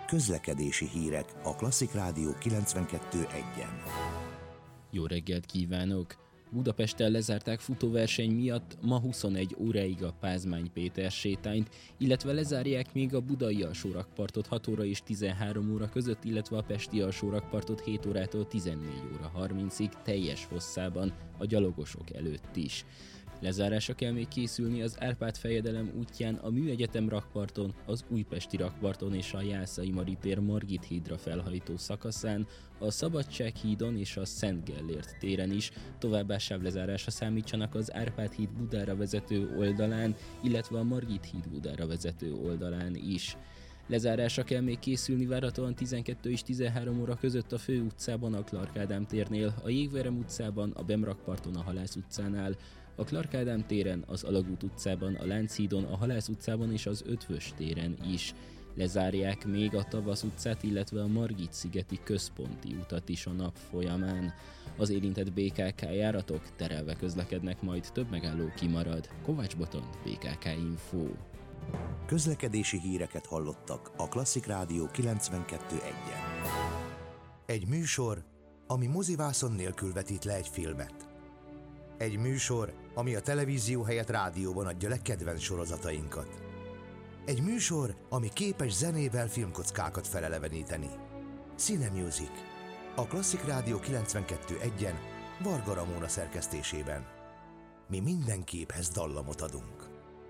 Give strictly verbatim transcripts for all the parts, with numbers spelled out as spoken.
Közlekedési hírek a Klasszik Rádió kilencvenkettő egyen. Jó reggelt kívánok! Budapesten lezárták futóverseny miatt ma huszonegy óráig a Pázmány Péter sétányt, illetve lezárják még a budai alsórakpartot hat óra és tizenhárom óra között, illetve a pesti alsórakpartot hét órától tizennégy óra harmincig teljes hosszában a gyalogosok előtt is. Lezárásra kell még készülni az Árpád-fejedelem útján, a Műegyetem rakparton, az Újpesti rakparton és a Jászai Mari tér Margit hídra felhajtó szakaszán, a Szabadság hídon és a Szent Gellért téren is, továbbá sávlezárásra számítsanak az Árpád híd Budára vezető oldalán, illetve a Margit híd Budára vezető oldalán is. Lezárásra kell még készülni várhatóan tizenkettő és tizenhárom óra között a Fő utcában, a Clark Ádám térnél, a Jégverem utcában, a Bemrakparton, a Halász utcánál, a Clark Ádám téren, az Alagút utcában, a Lánchídon, a Halász utcában és az Ötvös téren is. Lezárják még a Tavasz utcát, illetve a Margit-szigeti központi utat is a nap folyamán. Az érintett bé ká ká járatok terelve közlekednek, majd több megálló kimarad. Kovács Botond, bé ká ká Info. Közlekedési híreket hallottak a Klasszik Rádió kilencvenkettő egyen. Egy műsor, ami mozivászon nélkül vetít le egy filmet. Egy műsor, ami a televízió helyett rádióban adja le kedvenc sorozatainkat. Egy műsor, ami képes zenével filmkockákat feleleveníteni. Cine Music. A Klasszik Rádió kilencvenkettő egyen Varga Ramóna szerkesztésében. Mi minden képhez dallamot adunk.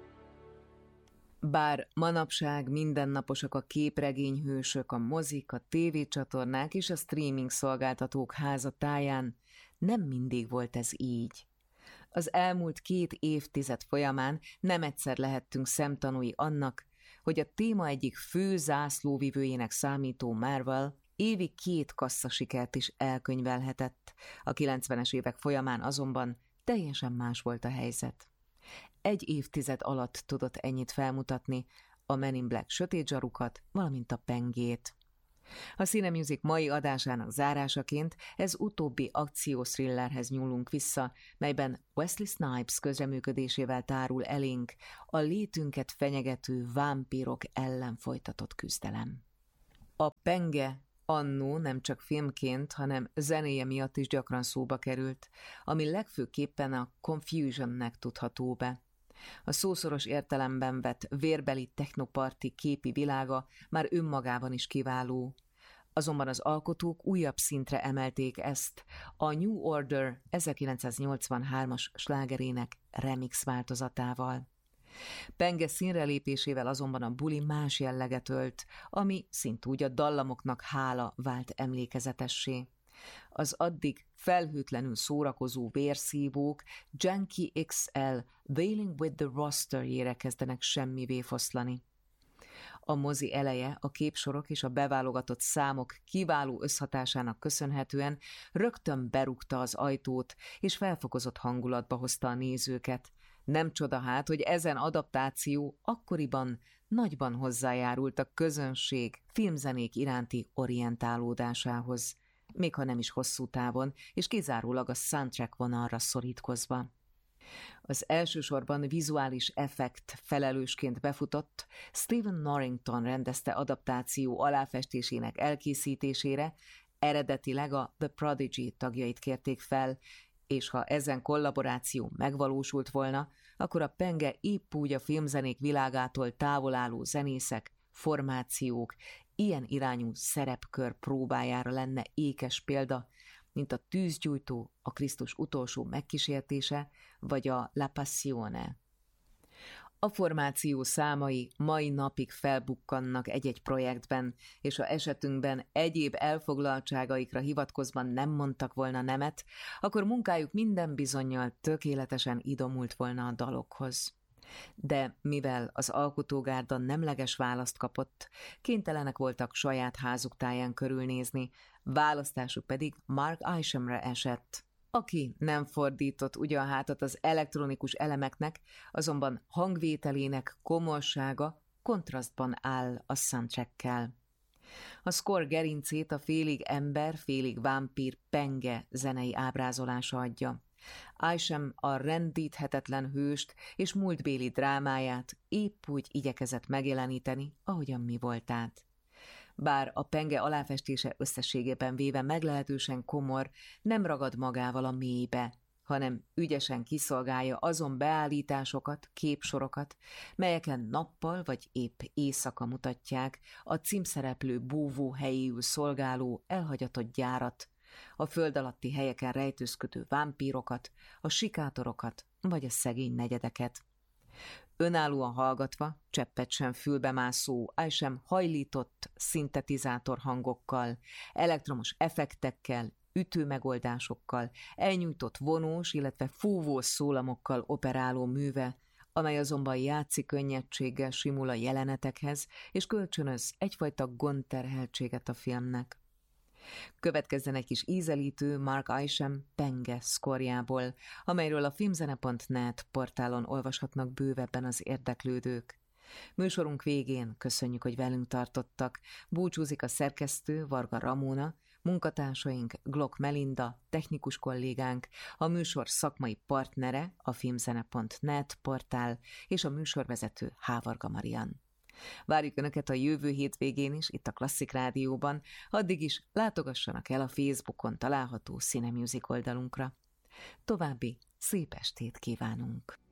Bár manapság mindennaposak a képregényhősök, a mozik, a tévécsatornák és a streaming szolgáltatók háza táján, nem mindig volt ez így. Az elmúlt két évtized folyamán nem egyszer lehettünk szemtanúi annak, hogy a téma egyik fő zászlóvivőjének számító Marvel évi két kasszasikert is elkönyvelhetett, a kilencvenes évek folyamán azonban teljesen más volt a helyzet. Egy évtized alatt tudott ennyit felmutatni, a Men in Black sötét zsarukat, valamint a pengét. A Cine Music mai adásának zárásaként ez utóbbi akciószthrillerhez nyúlunk vissza, melyben Wesley Snipes közreműködésével tárul elénk a létünket fenyegető vámpírok ellen folytatott küzdelem. A penge annó nem csak filmként, hanem zenéje miatt is gyakran szóba került, ami legfőképpen a Confusionnek tudható be. A szószoros értelemben vett vérbeli technoparti képi világa már önmagában is kiváló. Azonban az alkotók újabb szintre emelték ezt a New Order ezerkilencszáznyolcvanhármas slágerének remix változatával. Penge színre lépésével azonban a buli más jelleget ölt, ami szintúgy a dallamoknak hála vált emlékezetessé. Az addig felhőtlenül szórakozó vérszívók Junkie iksz el Wailing with the Rosterjére kezdenek semmivé foszlani. A mozi eleje a képsorok és a beválogatott számok kiváló összhatásának köszönhetően rögtön berúgta az ajtót, és felfokozott hangulatba hozta a nézőket. Nem csoda hát, hogy ezen adaptáció akkoriban nagyban hozzájárult a közönség filmzenék iránti orientálódásához, még ha nem is hosszú távon, és kizárólag a soundtrack vonalra szorítkozva. Az elsősorban vizuális effekt felelősként befutott Stephen Norrington rendezte adaptáció aláfestésének elkészítésére, eredetileg a The Prodigy tagjait kérték fel, és ha ezen kollaboráció megvalósult volna, akkor a penge épp úgy a filmzenék világától távol álló zenészek, formációk, ilyen irányú szerepkör próbájára lenne ékes példa, mint a Tűzgyújtó, a Krisztus utolsó megkísértése, vagy a La Passione. A formáció számai mai napig felbukkannak egy-egy projektben, és ha esetünkben egyéb elfoglaltságaikra hivatkozva nem mondtak volna nemet, akkor munkájuk minden bizonnyal tökéletesen idomult volna a dalokhoz. De mivel az alkotógárda nemleges választ kapott, kénytelenek voltak saját házuk táján körülnézni, választásuk pedig Mark Ishamre esett, aki nem fordított ugyan hátat az elektronikus elemeknek, azonban hangvételének komorsága kontrasztban áll a soundtrackkel. A score gerincét a félig ember, félig vámpír penge zenei ábrázolása adja. Isham a rendíthetetlen hőst és múltbéli drámáját épp úgy igyekezett megjeleníteni, ahogyan mi voltát. Bár a penge aláfestése összességében véve meglehetősen komor, nem ragad magával a mélybe, hanem ügyesen kiszolgálja azon beállításokat, képsorokat, melyeken nappal vagy épp éjszaka mutatják a címszereplő búvó helyéül szolgáló elhagyatott gyárat, a föld alatti helyeken rejtőzködő vámpírokat, a sikátorokat vagy a szegény negyedeket. Önállóan hallgatva, cseppet sem fülbemászó, ály sem hajlított szintetizátor hangokkal, elektromos effektekkel, ütőmegoldásokkal, elnyújtott vonós, illetve fúvós szólamokkal operáló műve, amely azonban játszik könnyedséggel simul a jelenetekhez, és kölcsönöz egyfajta gondterheltséget a filmnek. Következzen egy kis ízelítő Mark Isham Penge szkorjából, amelyről a filmzene pont net portálon olvashatnak bővebben az érdeklődők. Műsorunk végén köszönjük, hogy velünk tartottak. Búcsúzik a szerkesztő Varga Ramóna, munkatársaink Glock Melinda, technikus kollégánk, a műsor szakmai partnere, a filmzene pont net portál, és a műsorvezető Hávarga Marian. Várjuk Önöket a jövő hétvégén is, itt a Klasszik Rádióban, addig is látogassanak el a Facebookon található Cinemusic oldalunkra. További szép estét kívánunk!